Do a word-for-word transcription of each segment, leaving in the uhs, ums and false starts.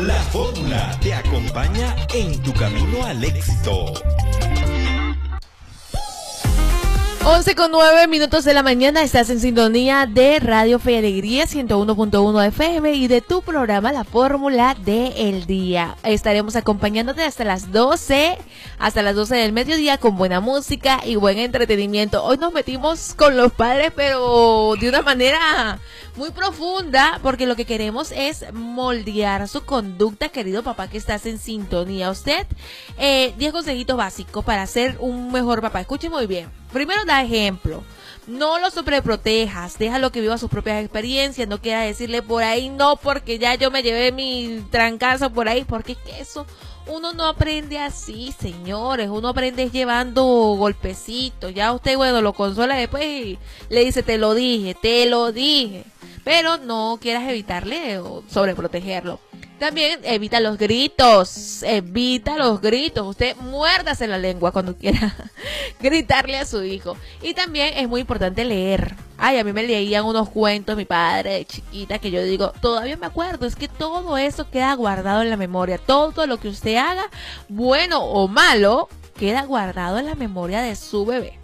La fórmula te acompaña en tu camino al éxito. once con nueve minutos de la mañana, estás en sintonía de Radio Fe y Alegría ciento uno punto uno F M y de tu programa La Fórmula del Día. Estaremos acompañándote hasta las doce, hasta las doce del mediodía con buena música y buen entretenimiento. Hoy nos metimos con los padres, pero de una manera muy profunda, porque lo que queremos es moldear su conducta, querido papá que estás en sintonía. Usted, eh, diez consejitos básicos para ser un mejor papá. Escuche muy bien. Primero, da ejemplo. No lo sobreprotejas, déjalo que viva sus propias experiencias, no quieras decirle por ahí no, porque ya yo me llevé mi trancazo por ahí, porque es que eso, uno no aprende así, señores, uno aprende llevando golpecitos, ya usted, bueno, lo consuela después y le dice, te lo dije, te lo dije, pero no quieras evitarle o sobreprotegerlo. También evita los gritos, evita los gritos. Usted muérdase la lengua cuando quiera gritarle a su hijo. Y también es muy importante leer. Ay, a mí me leían unos cuentos mi padre de chiquita que yo digo, todavía me acuerdo, es que todo eso queda guardado en la memoria. Todo lo que usted haga, bueno o malo, queda guardado en la memoria de su bebé.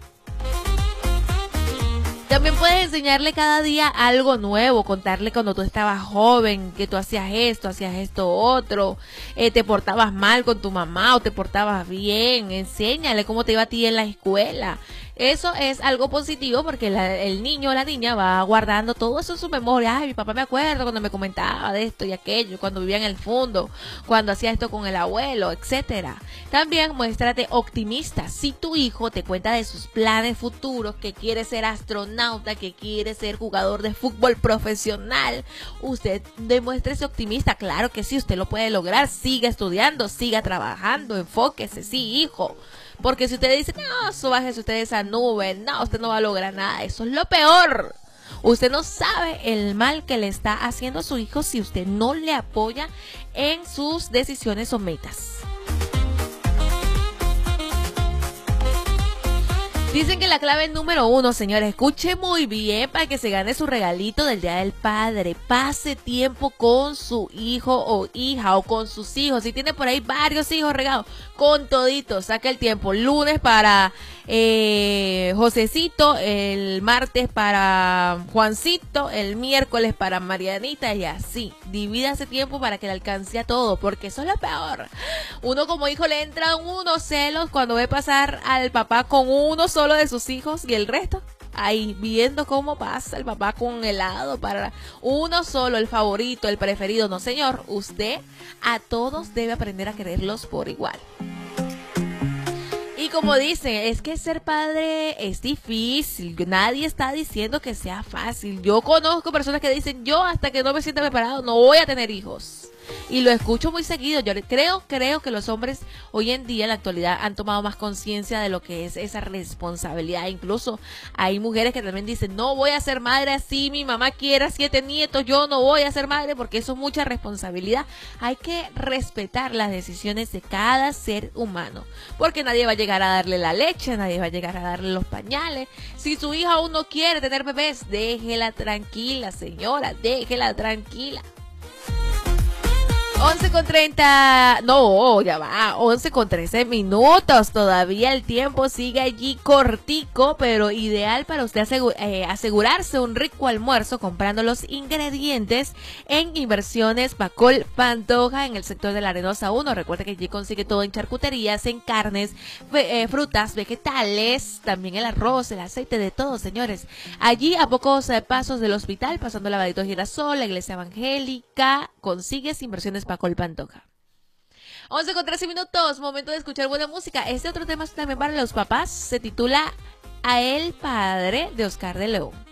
También puedes enseñarle cada día algo nuevo, contarle cuando tú estabas joven, que tú hacías esto, hacías esto otro, eh, te portabas mal con tu mamá o te portabas bien, enséñale cómo te iba a ti en la escuela. Eso es algo positivo porque la, el niño o la niña va guardando todo eso en su memoria. Ay, mi papá me acuerdo cuando me comentaba de esto y aquello, cuando vivía en el fondo, cuando hacía esto con el abuelo, etcétera. También muéstrate optimista. Si tu hijo te cuenta de sus planes futuros, que quiere ser astronauta, que quiere ser jugador de fútbol profesional, usted demuéstrese optimista. Claro que sí, usted lo puede lograr. Siga estudiando, siga trabajando, enfóquese, sí, hijo. Porque si usted dice, no, subájese usted de esa nube, no, usted no va a lograr nada, eso es lo peor. Usted no sabe el mal que le está haciendo a su hijo si usted no le apoya en sus decisiones o metas. Dicen que la clave número uno, señores, escuche muy bien para que se gane su regalito del Día del Padre. Pase tiempo con su hijo o hija o con sus hijos. Si tiene por ahí varios hijos regados, con toditos, saca el tiempo. Lunes para eh, Josecito, el martes para Juancito, el miércoles para Marianita y así. Divida ese tiempo para que le alcance a todo, porque eso es lo peor. Uno como hijo le entran unos celos cuando ve pasar al papá con uno solo de sus hijos y el resto ahí viendo cómo pasa el papá con helado para uno solo, el favorito, el preferido. No, señor, usted a todos debe aprender a quererlos por igual. Y como dicen, es que ser padre es difícil, nadie está diciendo que sea fácil. Yo conozco personas que dicen, yo hasta que no me sienta preparado no voy a tener hijos. Y lo escucho muy seguido. Yo creo, creo que los hombres hoy en día, en la actualidad, han tomado más conciencia de lo que es esa responsabilidad. Incluso hay mujeres que también dicen, no voy a ser madre así, mi mamá quiera siete nietos, yo no voy a ser madre porque eso es mucha responsabilidad. Hay que respetar las decisiones de cada ser humano, porque nadie va a llegar a darle la leche, nadie va a llegar a darle los pañales. Si su hija aún no quiere tener bebés, déjela tranquila, señora, déjela tranquila. once con treinta, no, ya va, once con trece minutos, todavía el tiempo sigue allí cortico, pero ideal para usted asegu eh, asegurarse un rico almuerzo comprando los ingredientes en Inversiones Pacol Pantoja en el sector de la Arenosa uno. Recuerda que allí consigue todo en charcuterías, en carnes, eh, frutas, vegetales, también el arroz, el aceite, de todo, señores. Allí a pocos eh, pasos del hospital, pasando el lavadito Girasol, la iglesia evangélica, consigues Inversiones Pacol Pantoja. once con trece minutos, momento de escuchar buena música. Este otro tema también para los papás se titula A el Padre, de Oscar de León.